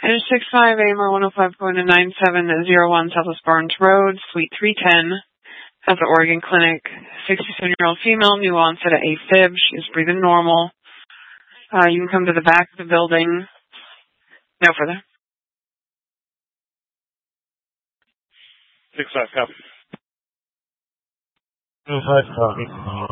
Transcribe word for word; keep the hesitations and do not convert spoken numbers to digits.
six five A M R one oh five going to nine seven zero one Southwest Barnes Road, Suite three ten, at the Oregon Clinic. sixty-seven-year-old female, new onset of AFib. She's breathing normal. Uh, you can come to the back of the building. No further. six five, copy. six five, copy.